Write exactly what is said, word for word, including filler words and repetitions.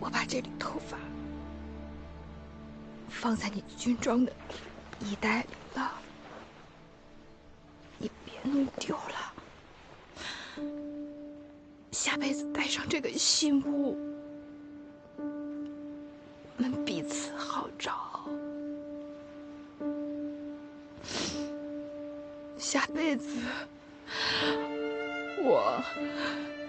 我把这缕头发放在你军装的衣袋里了，你别弄丢了。下辈子带上这个信物，我们彼此好找。下辈子我